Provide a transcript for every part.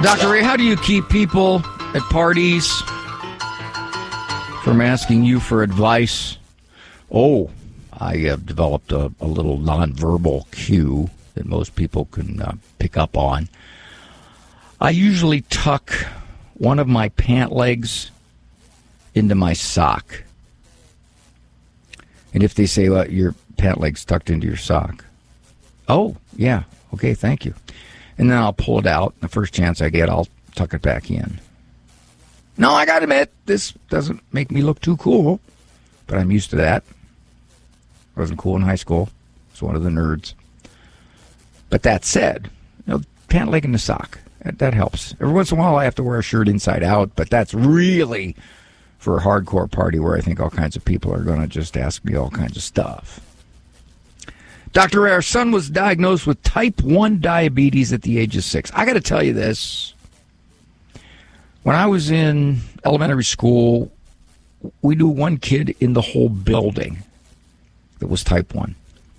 Dr. Ray, how do you keep people at parties from asking you for advice? Oh, I have developed a little nonverbal cue that most people can pick up on. I usually tuck one of my pant legs into my sock. And if they say, well, your pant leg's tucked into your sock. Oh, yeah. Okay, thank you. And then I'll pull it out. The first chance I get, I'll tuck it back in. No, I got to admit, this doesn't make me look too cool, but I'm used to that. I wasn't cool in high school. I was one of the nerds. But that said, pant leg in the sock, that helps. Every once in a while, I have to wear a shirt inside out, but that's really for a hardcore party where I think all kinds of people are going to just ask me all kinds of stuff. Dr. Ray, our son was diagnosed with type 1 diabetes at the age of 6. I got to tell you this. When I was in elementary school, we knew one kid in the whole building that was type 1.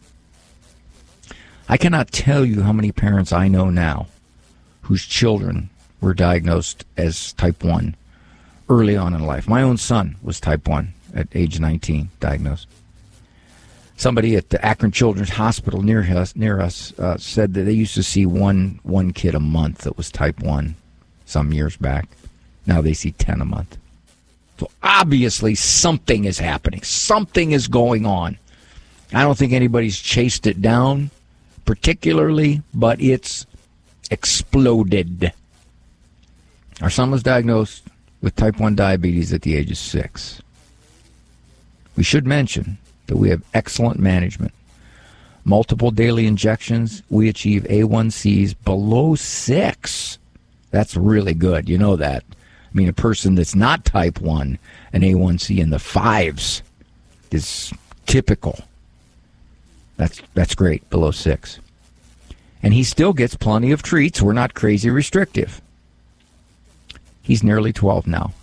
I cannot tell you how many parents I know now whose children were diagnosed as type 1 early on in life. My own son was type 1 at age 19, diagnosed. Somebody at the Akron Children's Hospital near us said that they used to see one kid a month that was type 1 some years back. Now they see 10 a month. So obviously something is happening. Something is going on. I don't think anybody's chased it down particularly, but it's exploded. Our son was diagnosed with type 1 diabetes at the age of 6. We should mention that we have excellent management. Multiple daily injections. We achieve A1Cs below 6. That's really good. You know that. I mean, a person that's not type 1, an A1C in the 5s is typical. That's great, below 6. And he still gets plenty of treats. We're not crazy restrictive. He's nearly 12 now.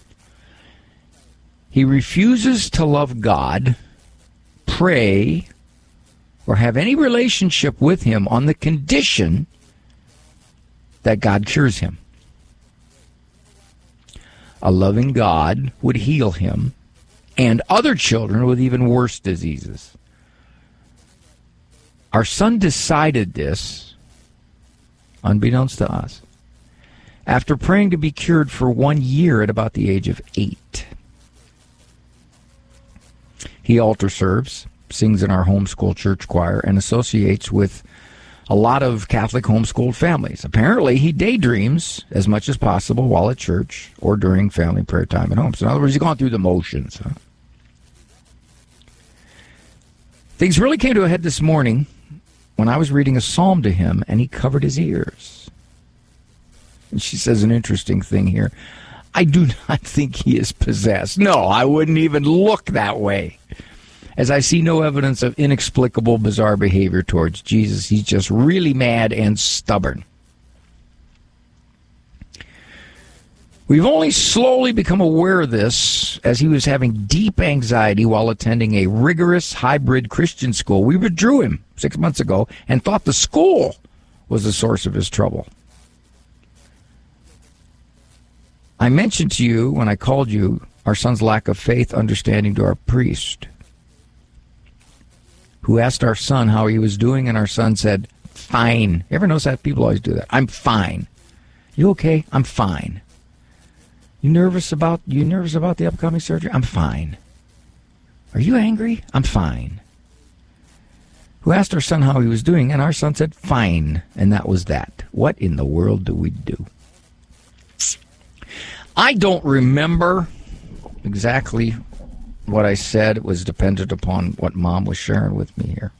He refuses to love God, pray, or have any relationship with him on the condition that God cures him. A loving God would heal him and other children with even worse diseases. Our son decided this, unbeknownst to us, after praying to be cured for 1 year at about the age of 8. He altar serves, sings in our homeschool church choir, and associates with a lot of Catholic homeschooled families. Apparently, he daydreams as much as possible while at church or during family prayer time at home. So in other words, he's gone through the motions. Huh? Things really came to a head this morning when I was reading a psalm to him, and he covered his ears. And she says an interesting thing here. I do not think he is possessed. No, I wouldn't even look that way. As I see no evidence of inexplicable, bizarre behavior towards Jesus, he's just really mad and stubborn. We've only slowly become aware of this as he was having deep anxiety while attending a rigorous hybrid Christian school. We withdrew him 6 months ago and thought the school was the source of his trouble. I mentioned to you when I called you our son's lack of faith understanding to our priest, who asked our son how he was doing, and our son said, fine. You ever notice that? People always do that. I'm fine. You okay? I'm fine. You nervous about the upcoming surgery? I'm fine. Are you angry? I'm fine. Who asked our son how he was doing, and our son said, fine. And that was that. What in the world do we do? I don't remember exactly what I said. It was dependent upon what Mom was sharing with me here.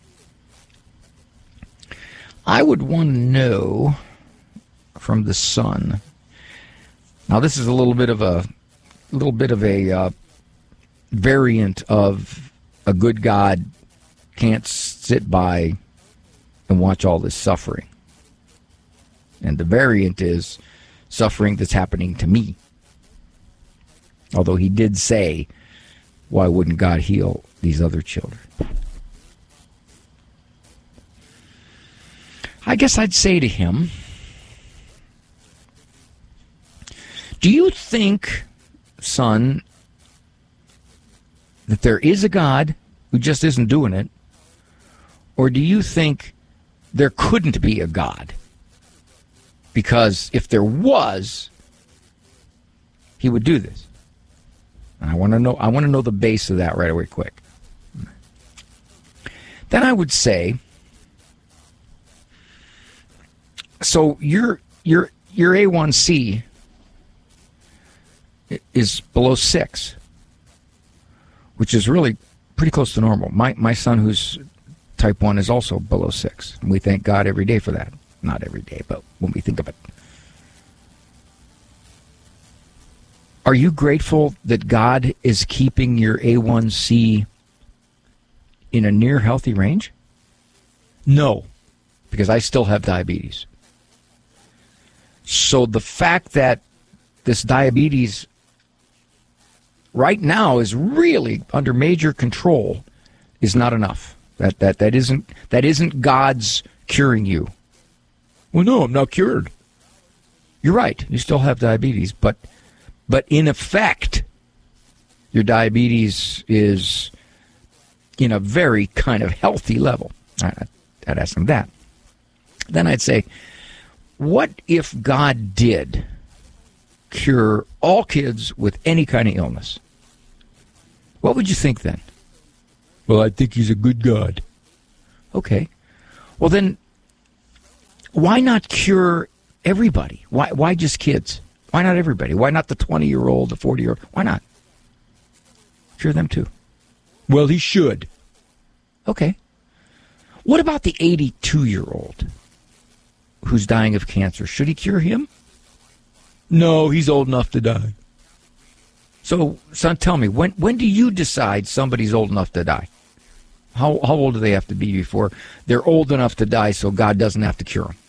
I would want to know from the son. Now, this is a little bit of a variant of a good God can't sit by and watch all this suffering. And the variant is suffering that's happening to me. Although he did say, why wouldn't God heal these other children? I guess I'd say to him, Do you think, son, that there is a God who just isn't doing it? Or do you think there couldn't be a God? Because if there was, he would do this. And I want to know the base of that right away quick. Then I would say, so your A1C is below 6, which is really pretty close to normal. My son, who's type 1, is also below 6. And we thank God every day for that. Not every day, but when we think of it. Are you grateful that God is keeping your A1C in a near healthy range? No, because I still have diabetes. So the fact that this diabetes right now is really under major control is not enough. That isn't God's curing you. Well, no, I'm not cured. You're right. You still have diabetes, but in effect, your diabetes is in a very kind of healthy level. I'd ask him that. Then I'd say, what if God did cure all kids with any kind of illness? What would you think then? Well, I think he's a good God. Okay. Well, then, why not cure everybody? Why just kids? Why not everybody? Why not the 20-year-old, the 40-year-old? Why not? Cure them too. Well, he should. Okay. What about the 82-year-old who's dying of cancer? Should he cure him? No, he's old enough to die. So, son, tell me, when do you decide somebody's old enough to die? How old do they have to be before they're old enough to die so God doesn't have to cure them?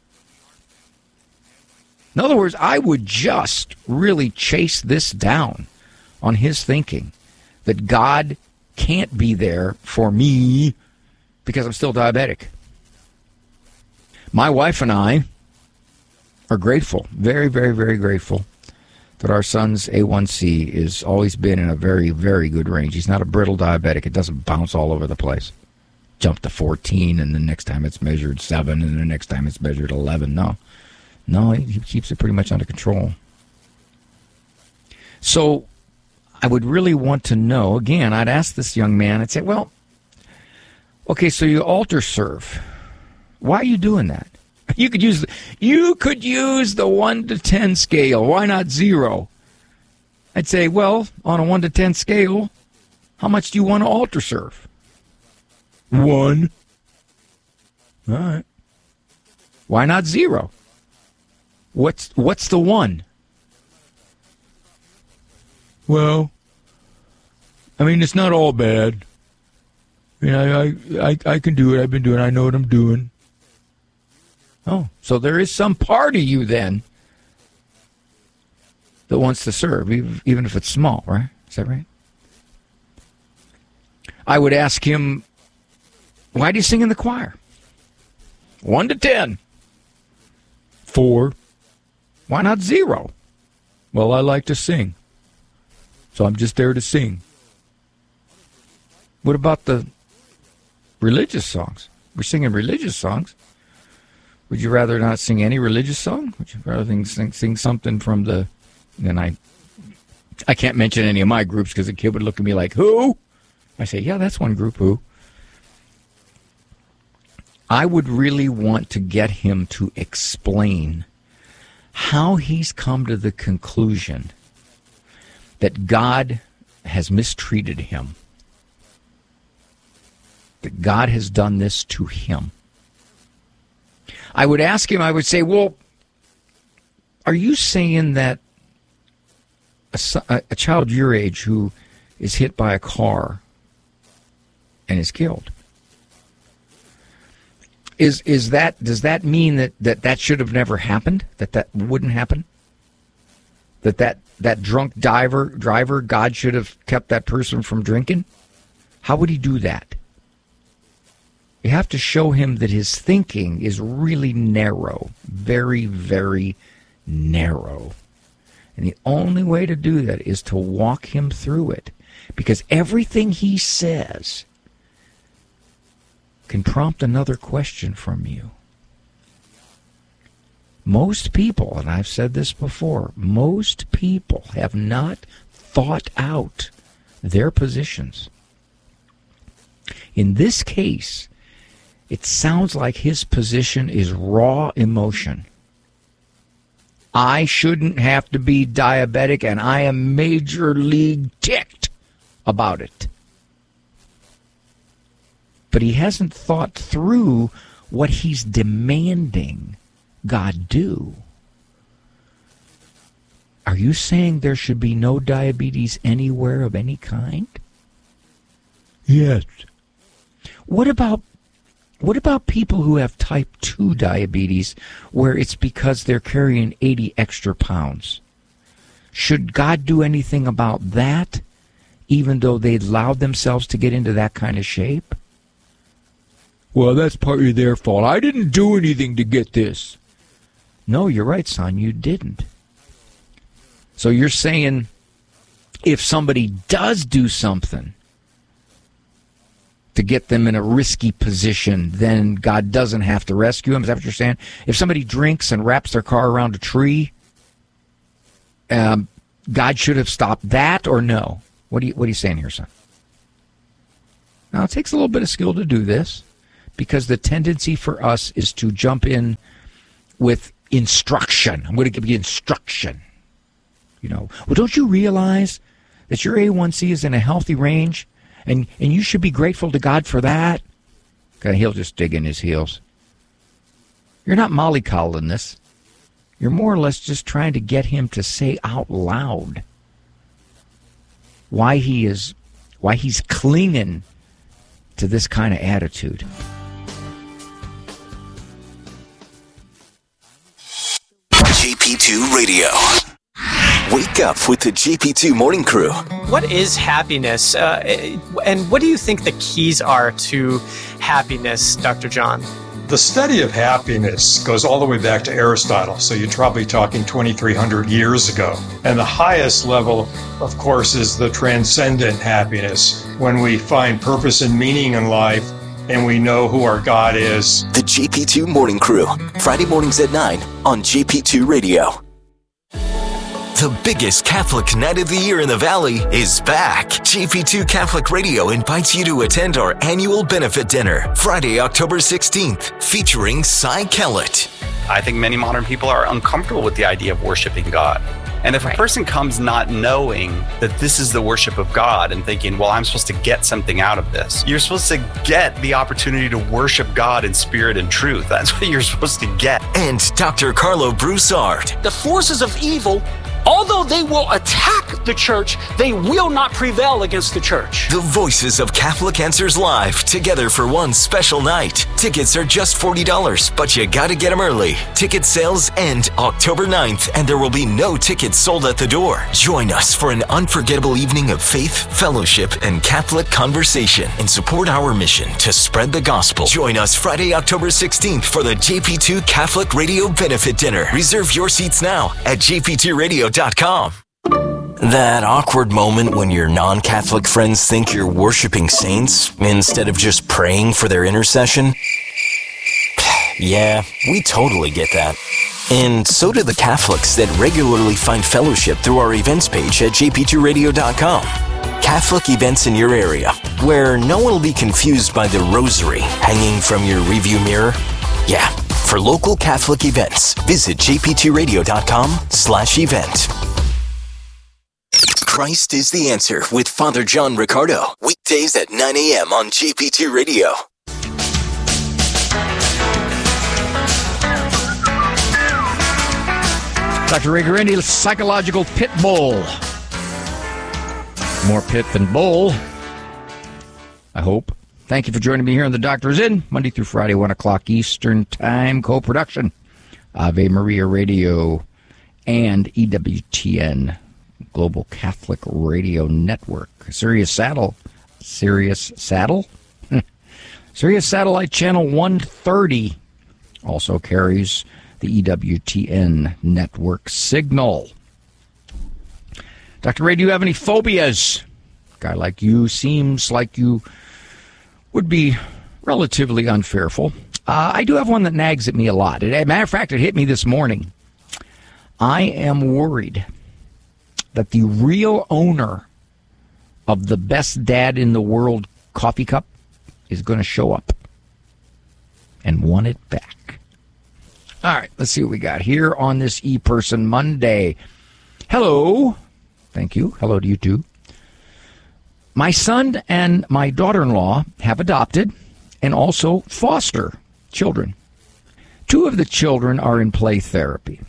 In other words, I would just really chase this down on his thinking that God can't be there for me because I'm still diabetic. My wife and I are grateful, very, very, very grateful, that our son's A1C has always been in a very, very good range. He's not a brittle diabetic. It doesn't bounce all over the place. Jump to 14, and the next time it's measured 7, and the next time it's measured 11. No, he keeps it pretty much under control. So I would really want to know, again, I'd ask this young man, I'd say, well, okay, so you altar serve. Why are you doing that? You could use the 1 to 10 scale. Why not 0? I'd say, well, on a 1 to 10 scale, how much do you want to altar serve? 1. All right. Why not 0? What's the 1? Well, I mean, it's not all bad. I can do it. I've been doing it. I know what I'm doing. Oh, so there is some part of you then that wants to serve, even if it's small, right? Is that right? I would ask him, why do you sing in the choir? 1 to 10. 4. Why not 0? Well, I like to sing, so I'm just there to sing. What about the religious songs? We're singing religious songs. Would you rather not sing any religious song? Would you rather sing something from the... Then I can't mention any of my groups because the kid would look at me like, who? I say, yeah, that's one group, who? I would really want to get him to explain how he's come to the conclusion that God has mistreated him, that God has done this to him. I would ask him, I would say, well, are you saying that a child your age who is hit by a car and is killed, does that mean that should have never happened? That wouldn't happen? That drunk driver, God should have kept that person from drinking? How would he do that? You have to show him that his thinking is really narrow, very, very narrow. And the only way to do that is to walk him through it. Because everything he says can prompt another question from you. Most people, and I've said this before, most people have not thought out their positions. In this case, it sounds like his position is raw emotion. I shouldn't have to be diabetic, and I am major league ticked about it. But he hasn't thought through what he's demanding God do. Are you saying there should be no diabetes anywhere of any kind? Yes. What about people who have type 2 diabetes where it's because they're carrying 80 extra pounds? Should God do anything about that, even though they allowed themselves to get into that kind of shape? Well, that's partly their fault. I didn't do anything to get this. No, you're right, son, you didn't. So you're saying if somebody does do something to get them in a risky position, then God doesn't have to rescue them? Is that what you're saying? If somebody drinks and wraps their car around a tree, God should have stopped that, or no? What are you saying here, son? Now, it takes a little bit of skill to do this, because the tendency for us is to jump in with instruction. I'm going to give you instruction. Well, don't you realize that your A1C is in a healthy range, and you should be grateful to God for that? Okay, he'll just dig in his heels. You're not mollycoddling this. You're more or less just trying to get him to say out loud why he's clinging to this kind of attitude. GP2 Radio. Wake up with the GP2 Morning Crew. What is happiness? And what do you think the keys are to happiness, Dr. John? The study of happiness goes all the way back to Aristotle, so you're probably talking 2,300 years ago. And the highest level, of course, is the transcendent happiness, when we find purpose and meaning in life and we know who our God is. The GP2 Morning Crew, Friday mornings at 9 on GP2 Radio. The biggest Catholic night of the year in the Valley is back. GP2 Catholic Radio invites you to attend our annual benefit dinner, Friday, October 16th, featuring Cy Kellett. I think many modern people are uncomfortable with the idea of worshiping God. And if a person comes not knowing that this is the worship of God and thinking, well, I'm supposed to get something out of this, you're supposed to get the opportunity to worship God in spirit and truth. That's what you're supposed to get. And Dr. Carlo Broussard. The forces of evil, although they will attack the church, they will not prevail against the church. The voices of Catholic Answers Live, together for one special night. Tickets are just $40, but you gotta get them early. Ticket sales end October 9th, and there will be no tickets sold at the door. Join us for an unforgettable evening of faith, fellowship, and Catholic conversation, and support our mission to spread the gospel. Join us Friday, October 16th for the JP2 Catholic Radio Benefit Dinner. Reserve your seats now at jp2radio.com. That awkward moment when your non-Catholic friends think you're worshiping saints instead of just praying for their intercession? Yeah, we totally get that. And so do the Catholics that regularly find fellowship through our events page at jp2radio.com. Catholic events in your area, where no one will be confused by the rosary hanging from your review mirror. Yeah, for local Catholic events, visit jp2radio.com/event. Christ is the Answer with Father John Riccardo. Weekdays at 9 a.m. on GP2 Radio. Dr. Ray Guarendi, psychological pit bull. More pit than bull, I hope. Thank you for joining me here on The Doctor's In, Monday through Friday, 1 o'clock Eastern Time, co-production, Ave Maria Radio and EWTN, Global Catholic Radio Network. Sirius Satellite Channel 130 also carries the EWTN network signal. Dr. Ray, do you have any phobias? A guy like you seems like you would be relatively unfearful. I do have one that nags at me a lot. As a matter of fact, it hit me this morning. I am worried that the real owner of the best dad in the world coffee cup is going to show up and want it back. All right, let's see what we got here on this ePerson Monday. Hello. Thank you. Hello to you too. My son and my daughter-in-law have adopted and also foster children. 2 of the children are in play therapy.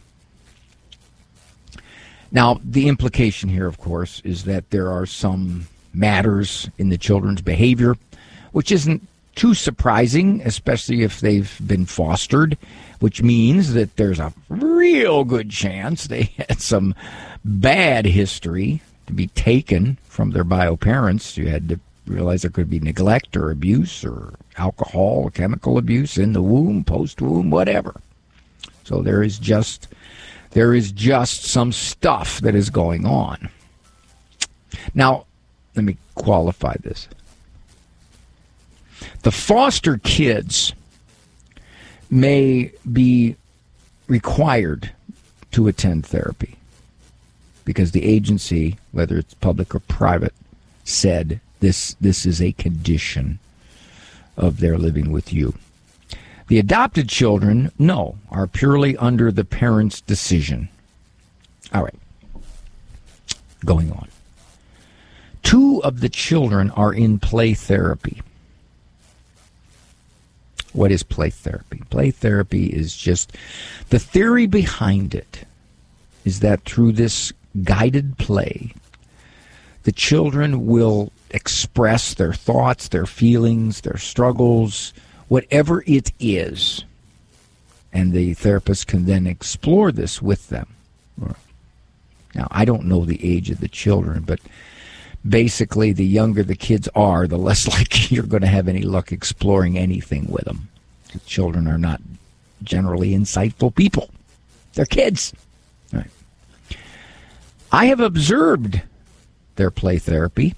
Now, the implication here, of course, is that there are some matters in the children's behavior, which isn't too surprising, especially if they've been fostered, which means that there's a real good chance they had some bad history to be taken from their bio parents. You had to realize there could be neglect or abuse or alcohol or chemical abuse in the womb, post-womb, whatever. So there is just some stuff that is going on. Now, let me qualify this. The foster kids may be required to attend therapy because the agency, whether it's public or private, said this is a condition of their living with you. The adopted children, no, are purely under the parents' decision. All right. Going on. 2 of the children are in play therapy. What is play therapy? Play therapy is just, the theory behind it is that through this guided play, the children will express their thoughts, their feelings, their struggles, whatever it is, and the therapist can then explore this with them. Now, I don't know the age of the children, but basically the younger the kids are, the less likely you're going to have any luck exploring anything with them. The children are not generally insightful people. They're kids. All right. I have observed their play therapy,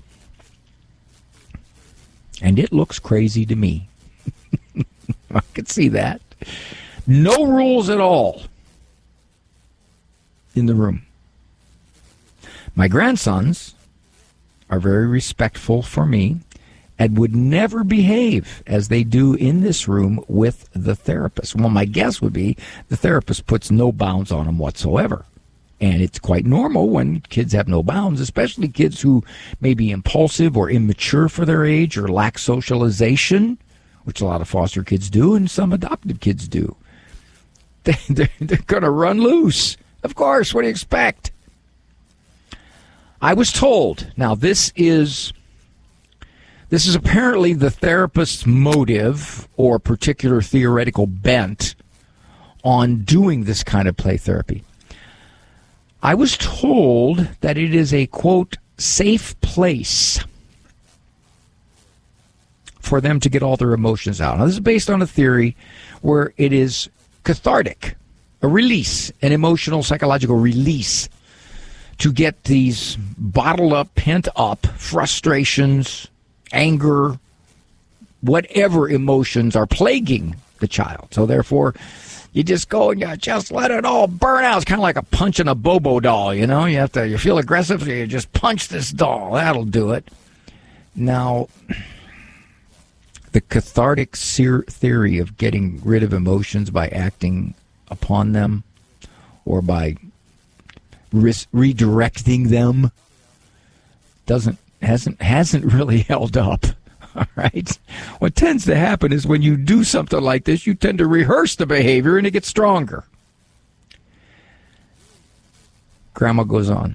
and it looks crazy to me. I can see that. No rules at all in the room. My grandsons are very respectful for me and would never behave as they do in this room with the therapist. Well, my guess would be the therapist puts no bounds on them whatsoever. And it's quite normal when kids have no bounds, especially kids who may be impulsive or immature for their age or lack socialization, which a lot of foster kids do and some adopted kids do. They're going to run loose. Of course, what do you expect? I was told, now this is apparently the therapist's motive or particular theoretical bent on doing this kind of play therapy. I was told that it is a, quote, safe place for them to get all their emotions out. Now, this is based on a theory where it is cathartic, a release, an emotional, psychological release to get these bottled up, pent up frustrations, anger, whatever emotions are plaguing the child. So therefore, you just go and you just let it all burn out. It's kind of like a punching a Bobo doll, you know? You feel aggressive, so you just punch this doll. That'll do it. Now, the cathartic theory of getting rid of emotions by acting upon them or by redirecting them hasn't really held up. All right. What tends to happen is when you do something like this, you tend to rehearse the behavior and it gets stronger. Grandma goes on.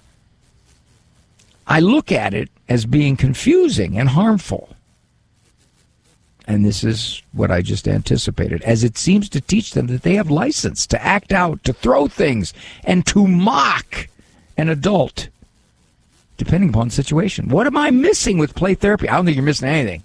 I look at it as being confusing and harmful. And this is what I just anticipated, as it seems to teach them that they have license to act out, to throw things, and to mock an adult, depending upon the situation. What am I missing with play therapy? I don't think you're missing anything.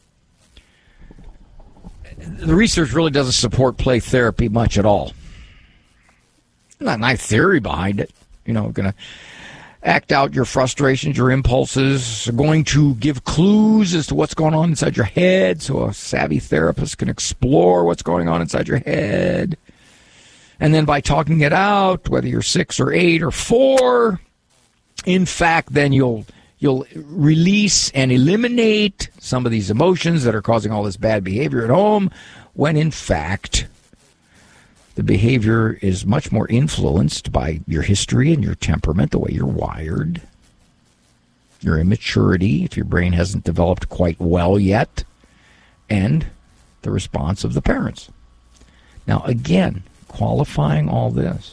The research really doesn't support play therapy much at all. Not a nice theory behind it. act out your frustrations, your impulses, are going to give clues as to what's going on inside your head so a savvy therapist can explore what's going on inside your head. And then by talking it out, whether you're 6 or 8 or 4, in fact, then you'll release and eliminate some of these emotions that are causing all this bad behavior at home, when in fact the behavior is much more influenced by your history and your temperament, the way you're wired, your immaturity, if your brain hasn't developed quite well yet, and the response of the parents. Now, again, qualifying all this,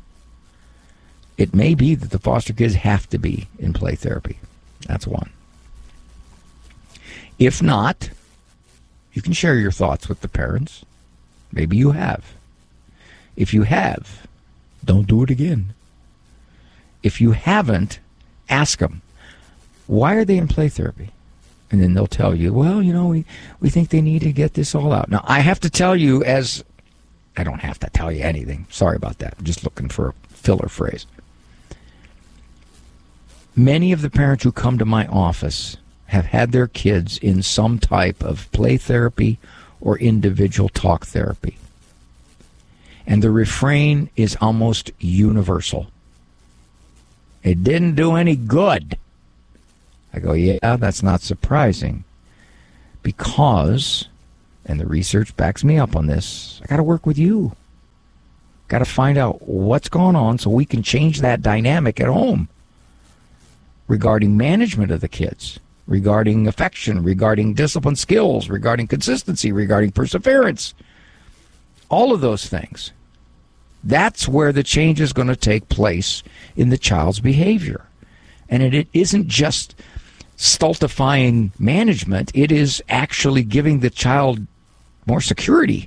it may be that the foster kids have to be in play therapy. That's one. If not, you can share your thoughts with the parents. Maybe you have. If you have, don't do it again. If you haven't, ask them, why are they in play therapy? And then they'll tell you, well, we think they need to get this all out. Now, I have to tell you, I don't have to tell you anything. Sorry about that. I'm just looking for a filler phrase. Many of the parents who come to my office have had their kids in some type of play therapy or individual talk therapy. And the refrain is almost universal. It didn't do any good. I go, yeah, that's not surprising. Because, and the research backs me up on this, I got to work with you. Got to find out what's going on so we can change that dynamic at home regarding management of the kids, regarding affection, regarding discipline skills, regarding consistency, regarding perseverance. All of those things. That's where the change is going to take place in the child's behavior. And it isn't just stultifying management. It is actually giving the child more security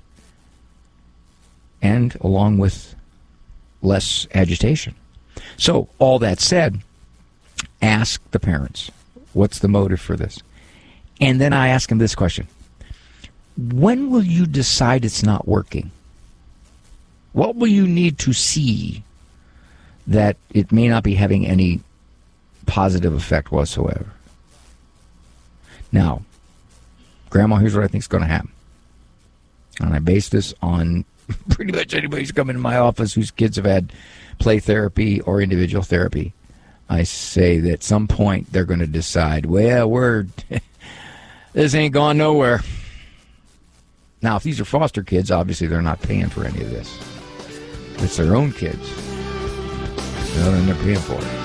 and along with less agitation. So all that said, ask the parents, what's the motive for this? And then I ask them this question. When will you decide it's not working? What will you need to see that it may not be having any positive effect whatsoever? Now, Grandma, here's what I think is going to happen. And I base this on pretty much anybody who's come into my office whose kids have had play therapy or individual therapy. I say that at some point they're going to decide, well, this ain't going nowhere. Now, if these are foster kids, obviously they're not paying for any of this. It's their own kids. They're paying for it.